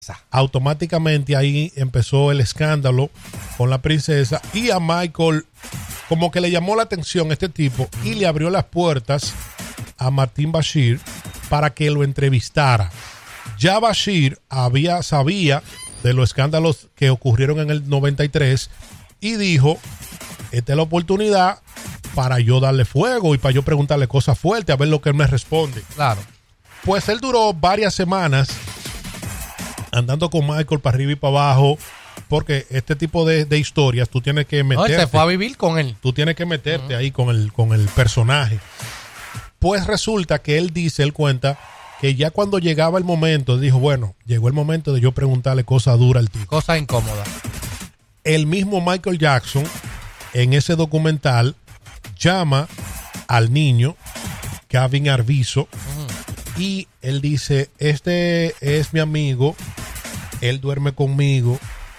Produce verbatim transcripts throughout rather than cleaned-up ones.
Automáticamente ahí empezó el escándalo con la princesa y a Michael como que le llamó la atención este tipo y le abrió las puertas a Martin Bashir para que lo entrevistara. Ya Bashir había, sabía de los escándalos que ocurrieron en el noventa y tres y dijo, esta es la oportunidad para yo darle fuego y para yo preguntarle cosas fuertes a ver lo que él me responde. Claro. Pues él duró varias semanas andando con Michael para arriba y para abajo, porque este tipo de, de historias tú tienes que meterte. No, él se fue a vivir con él. Tú tienes que meterte uh-huh. ahí con el, con el personaje. Pues resulta que él dice, él cuenta, que ya cuando llegaba el momento, dijo, bueno, llegó el momento de yo preguntarle cosas duras al tipo. Cosas incómodas. El mismo Michael Jackson, en ese documental, llama al niño, Gavin Arvizo, uh-huh. y él dice, este es mi amigo, él duerme conmigo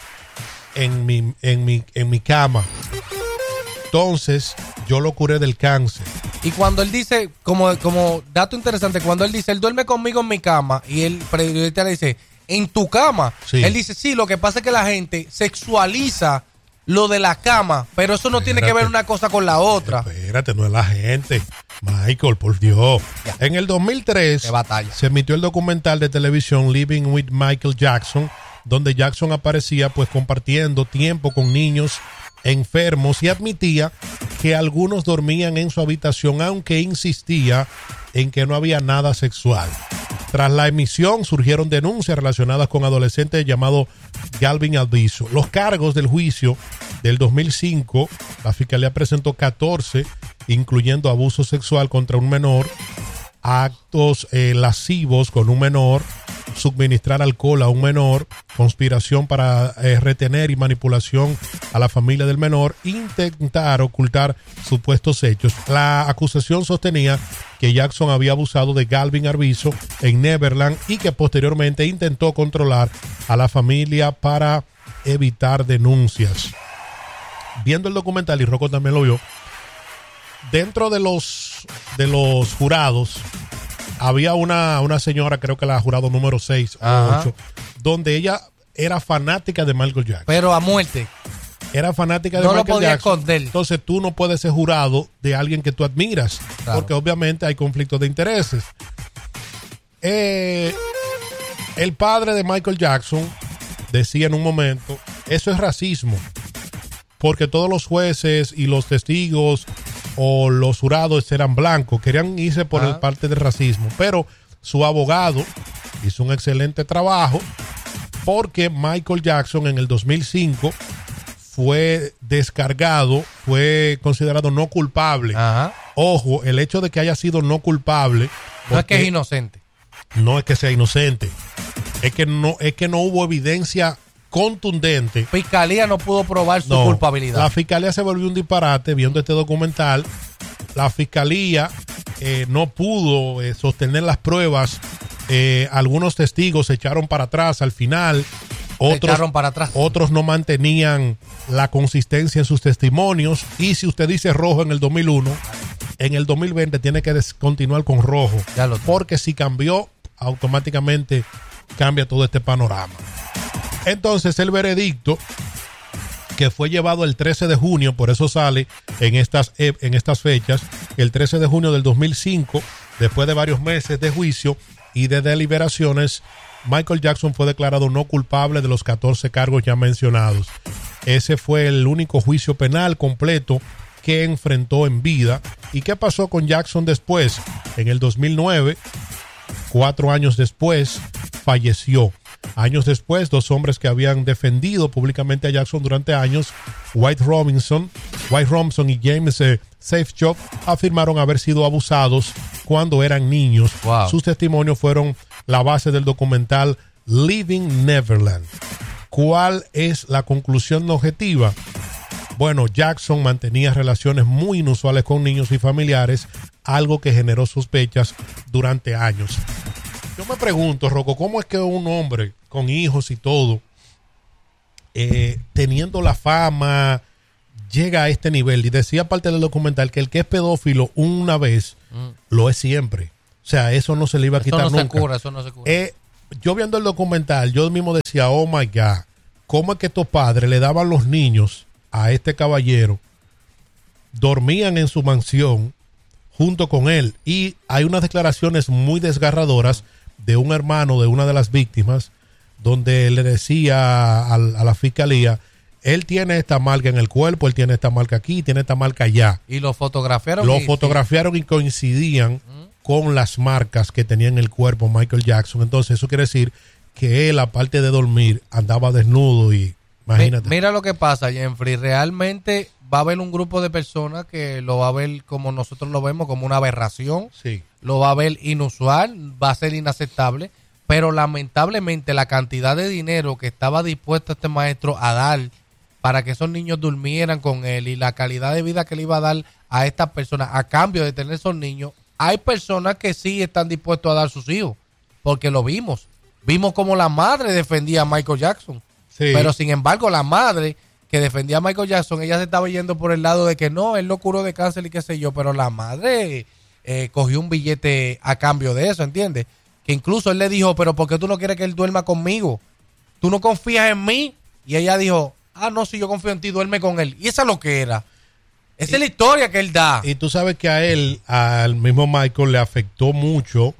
en mi, en mi, en mi cama. Entonces, yo lo curé del cáncer. Y cuando él dice, como, como dato interesante, cuando él dice, él duerme conmigo en mi cama, y el periodista le dice, ¿en tu cama? Sí. Él dice, sí, lo que pasa es que la gente sexualiza lo de la cama, pero eso no espérate, tiene que ver una cosa con la otra. Espérate, no es la gente. Michael, por Dios. Ya. En el dos mil tres se emitió el documental de televisión Living with Michael Jackson, donde Jackson aparecía pues compartiendo tiempo con niños enfermos y admitía que algunos dormían en su habitación, aunque insistía en que no había nada sexual. Tras la emisión surgieron denuncias relacionadas con adolescentes llamados Gavin Arvizo. Los cargos del juicio del dos mil cinco, la fiscalía presentó catorce, incluyendo abuso sexual contra un menor, actos eh, lascivos con un menor, suministrar alcohol a un menor, conspiración para eh, retener y manipulación a la familia del menor, intentar ocultar supuestos hechos. La acusación sostenía que Jackson había abusado de Gavin Arvizo en Neverland y que posteriormente intentó controlar a la familia para evitar denuncias. Viendo el documental, y Rocco también lo vio, dentro de los de los jurados había una, una señora, creo que la jurado número seis o ocho, donde ella era fanática de Michael Jackson. Pero a muerte. Era fanática de no Michael lo podía Jackson. Esconder. Entonces tú no puedes ser jurado de alguien que tú admiras, claro, porque obviamente hay conflictos de intereses. Eh, el padre de Michael Jackson decía en un momento, eso es racismo, porque todos los jueces y los testigos o los jurados eran blancos, querían irse por ah. el parte del racismo, pero su abogado hizo un excelente trabajo porque Michael Jackson en el dos mil cinco fue descargado, fue considerado no culpable. Ajá. Ojo, el hecho de que haya sido no culpable no es que es inocente. No es que sea inocente, es que no, es que no hubo evidencia contundente. Fiscalía no pudo probar su no, culpabilidad. La fiscalía se volvió un disparate viendo este documental. La fiscalía eh, no pudo eh, sostener las pruebas. Eh, algunos testigos se echaron para atrás al final. Otros, se echaron para atrás. Otros no mantenían la consistencia en sus testimonios. Y si usted dice rojo en el dos mil uno, en el dos mil veinte tiene que continuar con rojo. Ya lo porque si cambió, automáticamente cambia todo este panorama. Entonces el veredicto, que fue llevado el trece de junio, por eso sale en estas, en estas fechas, el trece de junio del dos mil cinco, después de varios meses de juicio y de deliberaciones, Michael Jackson fue declarado no culpable de los catorce cargos ya mencionados. Ese fue el único juicio penal completo que enfrentó en vida. ¿Y qué pasó con Jackson después? En el dos mil nueve, cuatro años después, falleció. Años después, dos hombres que habían defendido públicamente a Jackson durante años, White Robinson, White Robinson y James eh, Safechuck, afirmaron haber sido abusados cuando eran niños. Wow. Sus testimonios fueron la base del documental Living Neverland. ¿Cuál es la conclusión objetiva? Bueno, Jackson mantenía relaciones muy inusuales con niños y familiares, algo que generó sospechas durante años. Yo me pregunto, Rocco, ¿cómo es que un hombre con hijos y todo, eh, teniendo la fama, llega a este nivel? Y decía parte del documental que el que es pedófilo una vez, mm. lo es siempre. O sea, eso no se le iba a quitar eso no nunca. Se cura, eso no se cura. Eh, yo viendo el documental, yo mismo decía, oh my God, ¿cómo es que estos padres le daban los niños a este caballero? Dormían en su mansión junto con él. Y hay unas declaraciones muy desgarradoras de un hermano de una de las víctimas, donde le decía a, a la fiscalía, él tiene esta marca en el cuerpo, él tiene esta marca aquí, tiene esta marca allá. Y lo fotografiaron. Lo y, fotografiaron sí. y coincidían ¿Mm? con las marcas que tenía en el cuerpo Michael Jackson. Entonces eso quiere decir que él, aparte de dormir, andaba desnudo y imagínate. Mira lo que pasa, Jeffrey. Realmente va a haber un grupo de personas que lo va a ver como nosotros lo vemos, como una aberración. Sí. Lo va a ver inusual, va a ser inaceptable. Pero lamentablemente la cantidad de dinero que estaba dispuesto este maestro a dar para que esos niños durmieran con él y la calidad de vida que le iba a dar a estas personas a cambio de tener esos niños, hay personas que sí están dispuestos a dar sus hijos, porque lo vimos. Vimos como la madre defendía a Michael Jackson. Sí. Pero sin embargo la madre que defendía a Michael Jackson, ella se estaba yendo por el lado de que no, él lo curó de cáncer y qué sé yo, pero la madre eh, cogió un billete a cambio de eso, ¿entiendes? Que incluso él le dijo, pero ¿por qué tú no quieres que él duerma conmigo? ¿Tú no confías en mí? Y ella dijo, ah, no, si yo confío en ti, duerme con él. Y esa es lo que era. Esa y, es la historia que él da. Y tú sabes que a él, al mismo Michael, le afectó mucho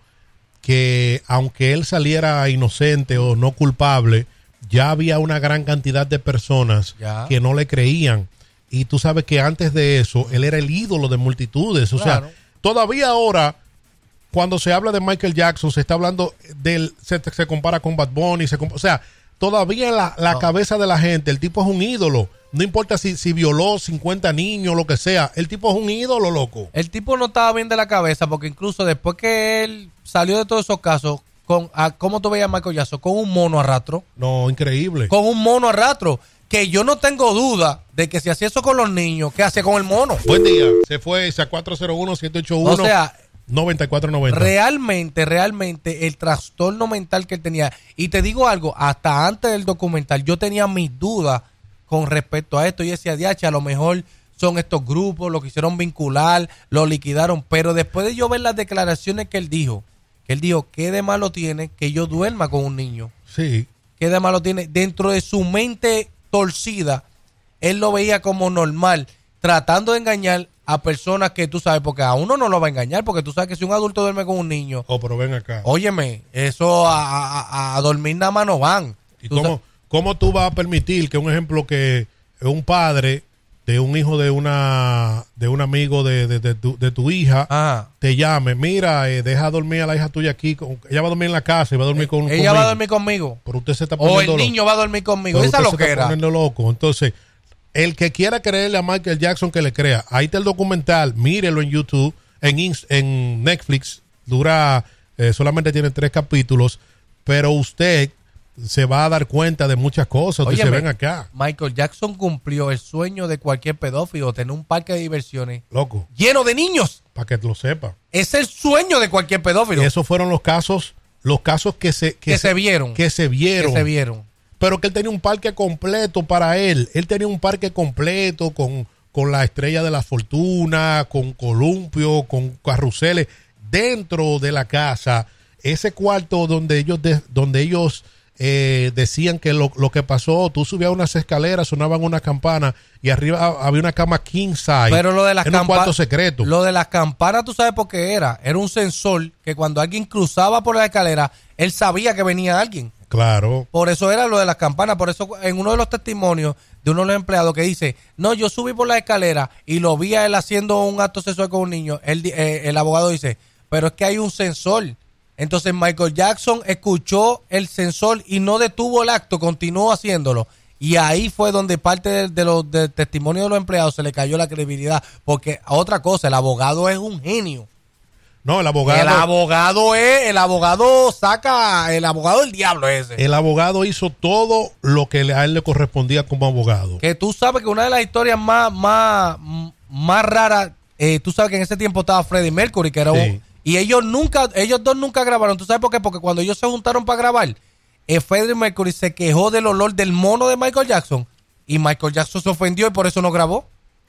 que aunque él saliera inocente o no culpable, ya había una gran cantidad de personas ya. que no le creían. Y tú sabes que antes de eso, él era el ídolo de multitudes. O claro. sea, todavía ahora, cuando se habla de Michael Jackson, se está hablando del, se, se compara con Bad Bunny, se, o sea, todavía en la, la no. cabeza de la gente, el tipo es un ídolo. No importa si, si violó cincuenta niños, lo que sea, el tipo es un ídolo, loco. El tipo no estaba bien de la cabeza, porque incluso después que él salió de todos esos casos, con a, ¿cómo tú veías a Michael Jackson? Con un mono a rastro. No, increíble. Con un mono a rastro. Que yo no tengo duda de que si hacía eso con los niños, ¿qué hacía con el mono? Buen día. Se fue a cuatro cero uno, siete ocho uno. O sea, noventa y cuatro noventa. Realmente, realmente el trastorno mental que él tenía. Y te digo algo, hasta antes del documental yo tenía mis dudas con respecto a esto. Y decía, diache, a lo mejor son estos grupos, lo quisieron vincular, lo liquidaron. Pero después de yo ver las declaraciones que él dijo, que él dijo, ¿qué de malo tiene que yo duerma con un niño? Sí. ¿Qué de malo tiene? Dentro de su mente torcida, él lo veía como normal, tratando de engañar a personas que tú sabes, porque a uno no lo va a engañar, porque tú sabes que si un adulto duerme con un niño, oh, pero ven acá, óyeme, eso a, a, a dormir nada más no van. ¿Y cómo, cómo tú vas a permitir que un ejemplo que un padre de un hijo de una de un amigo de, de, de, tu, de tu hija Ajá. te llame, mira, eh, deja dormir a la hija tuya aquí, con, ella va a dormir en la casa y va a dormir con ella conmigo. va a dormir conmigo, pero usted se está poniendo o el niño loco. va a dormir conmigo, pero esa es lo que era poniendo loco. Entonces, el que quiera creerle a Michael Jackson, que le crea. Ahí está el documental, mírelo en YouTube, en, en Netflix, dura, eh, solamente tiene tres capítulos, pero usted se va a dar cuenta de muchas cosas que se ven acá. Michael Jackson cumplió el sueño de cualquier pedófilo, tener un parque de diversiones loco lleno de niños. Para que lo sepa. Es el sueño de cualquier pedófilo. Esos fueron los casos, los casos que se que, que se, se vieron, que se vieron, que se vieron. Pero que él tenía un parque completo para él. Él tenía un parque completo con, con la Estrella de la Fortuna, con columpio, con carruseles dentro de la casa. Ese cuarto donde ellos de, donde ellos eh, decían que lo, lo que pasó, tú subías unas escaleras, sonaban una campana y arriba había una cama king size. Pero lo de las en un cuarto secreto. Lo de las campanas, tú sabes por qué era. Era un sensor que cuando alguien cruzaba por la escalera, él sabía que venía alguien. Claro. Por eso era lo de las campanas. Por eso en uno de los testimonios de uno de los empleados que dice, no, yo subí por la escalera y lo vi a él haciendo un acto sexual con un niño. Él, eh, el abogado dice, pero es que hay un sensor. Entonces Michael Jackson escuchó el sensor y no detuvo el acto, continuó haciéndolo. Y ahí fue donde parte de, de los de testimonios de los empleados se le cayó la credibilidad. Porque otra cosa, el abogado es un genio. No, el abogado. El abogado es, el abogado saca, el abogado del diablo ese. El abogado hizo todo lo que a él le correspondía como abogado. Que tú sabes que una de las historias más, más, más raras, eh, tú sabes que en ese tiempo estaba Freddie Mercury, que era sí. un, y ellos nunca, ellos dos nunca grabaron. ¿Tú sabes por qué? Porque cuando ellos se juntaron para grabar, eh, Freddie Mercury se quejó del olor del mono de Michael Jackson y Michael Jackson se ofendió y por eso no grabó.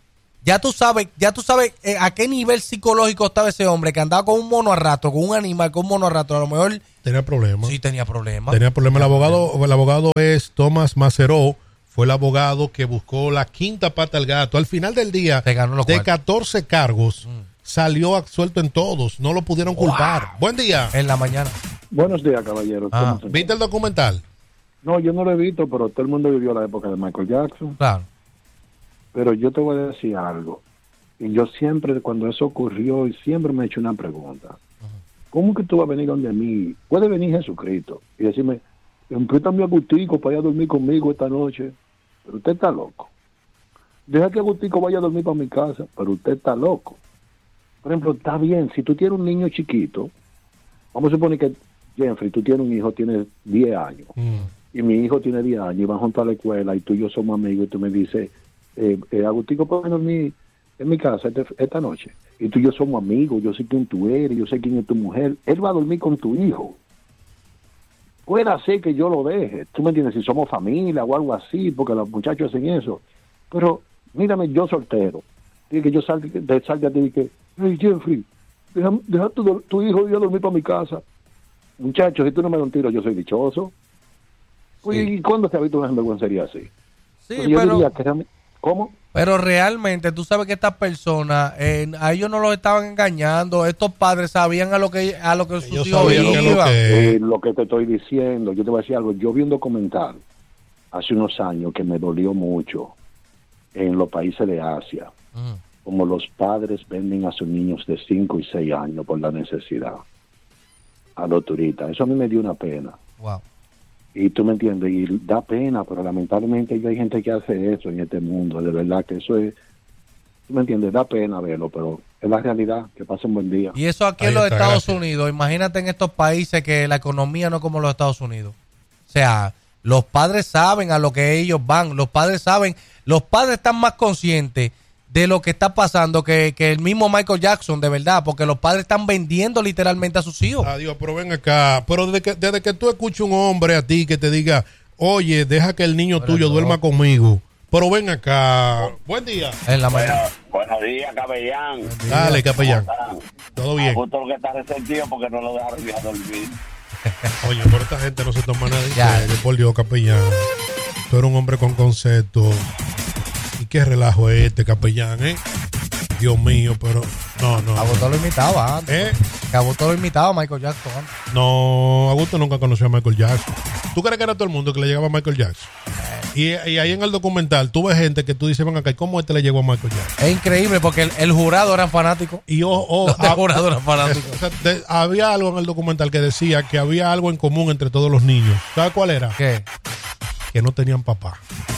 Ya tú sabes, ya tú sabes eh, a qué nivel psicológico estaba ese hombre que andaba con un mono a rato, con un animal, con un mono a rato. A lo mejor tenía problemas. Sí, tenía problemas. Tenía problemas. El abogado, el abogado es Thomas Maceró. Fue el abogado que buscó la quinta pata al gato. Al final del día, de catorce cargos, mm. salió absuelto en todos. No lo pudieron wow. culpar. Buen día. En la mañana. Buenos días, caballero. Ah. ¿Viste el documental? No, yo no lo he visto, pero todo el mundo vivió la época de Michael Jackson. Claro. Pero yo te voy a decir algo. Y yo siempre, cuando eso ocurrió, y siempre me he hecho una pregunta. Uh-huh. ¿Cómo que tú vas a venir donde mí? Puede venir Jesucristo y decirme, empréstame a Agustico para ir a dormir conmigo esta noche. Pero usted está loco. Deja que Agustico vaya a dormir para mi casa, pero usted está loco. Por ejemplo, está bien, si tú tienes un niño chiquito, vamos a suponer que, Jeffrey, tú tienes un hijo, tienes diez años, mm. y mi hijo tiene diez años, y van juntos a la escuela, y tú y yo somos amigos, y tú me dices, eh, eh, Agustico, ¿puedes dormir en mi casa esta, esta noche? Y tú y yo somos amigos, yo sé quién tú eres, yo sé quién es tu mujer, él va a dormir con tu hijo. Puede ser que yo lo deje, tú me entiendes, si somos familia o algo así, porque los muchachos hacen eso. Pero, mírame, yo soltero, dije que yo salga sal a ti y que, hey, Jeffrey, deja, deja tu, tu hijo ir a dormir para mi casa. Muchachos, si tú no me das un tiro, yo soy dichoso. Oye, sí. ¿Y cuándo se ha visto una vergüencería así? Sí, yo pero... diría que, ¿cómo? Pero realmente tú sabes que estas personas, eh, a ellos no los estaban engañando, estos padres sabían a lo que a lo que sus ellos hijos iban. Lo que... Eh, lo que te estoy diciendo, yo te voy a decir algo, yo vi un documental hace unos años que me dolió mucho en los países de Asia, mm. como los padres venden a sus niños de cinco y seis años por la necesidad a los turistas. Eso a mí me dio una pena. Wow. Y tú me entiendes, y da pena, pero lamentablemente hay gente que hace eso en este mundo, de verdad que eso es, tú me entiendes, da pena verlo, pero es la realidad. Que pasen buen día. Y eso aquí Ahí en los Estados gracias. Unidos, imagínate en estos países que la economía no es como los Estados Unidos. O sea, los padres saben a lo que ellos van, los padres saben, los padres están más conscientes de lo que está pasando que, que el mismo Michael Jackson, de verdad, porque los padres están vendiendo literalmente a sus hijos. Adiós, pero ven acá, pero desde que, desde que tú escuches un hombre a ti que te diga, oye, deja que el niño pero tuyo no. duerma conmigo, pero ven acá, buen día. En la mañana. Bueno, buenos días, capellán. Días. Dale, capellán. Todo bien. Justo lo que está resentido porque no lo dejaron ir a dormir. Oye, por esta gente no se toma nada de serio, por Dios, capellán. Tú eres un hombre con concepto. ¿Y qué relajo es este, capellán, eh? Dios mío, pero... No, no. Augusto lo imitaba antes. ¿Eh? Que Augusto lo imitaba a Michael Jackson antes. No, Augusto nunca conoció a Michael Jackson. ¿Tú crees que era todo el mundo que le llegaba a Michael Jackson? Eh. Y, y ahí en el documental tú ves gente que tú dices, ven acá, ¿cómo este le llegó a Michael Jackson? Es increíble porque el, el jurado era fanático. Y ojo, oh, Los oh, jurados eran fanáticos. O sea, de, había algo en el documental que decía que había algo en común entre todos los niños. ¿Sabes cuál era? ¿Qué? Que no tenían papá.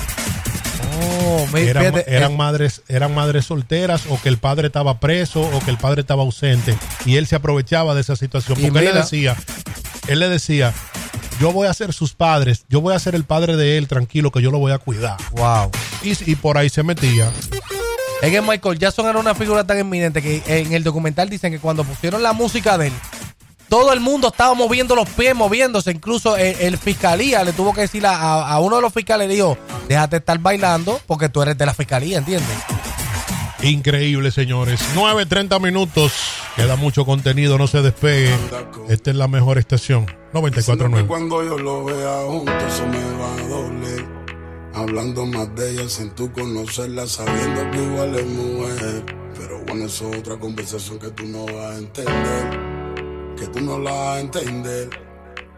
Oh, me, eran, fíjate, eran eh, madres eran madres solteras o que el padre estaba preso o que el padre estaba ausente y él se aprovechaba de esa situación porque él le decía él le decía yo voy a ser sus padres, yo voy a ser el padre de él, tranquilo, que yo lo voy a cuidar. Wow. Y, y por ahí se metía. Es que Michael Jackson era una figura tan eminente que en el documental dicen que cuando pusieron la música de él, todo el mundo estaba moviendo los pies, moviéndose. Incluso el, el fiscalía le tuvo que decir a, a uno de los fiscales, dijo, déjate estar bailando porque tú eres de la fiscalía, ¿entiendes? Increíble, señores. nueve treinta minutos. Queda mucho contenido, no se despegue. Esta es la mejor estación. noventa y cuatro nueve. Cuando yo lo vea juntos, eso me va a doler. Hablando más de ella sin tú conocerla, sabiendo que igual es mujer. Pero bueno, eso es otra conversación que tú no vas a entender. Que tú no la vas a entender.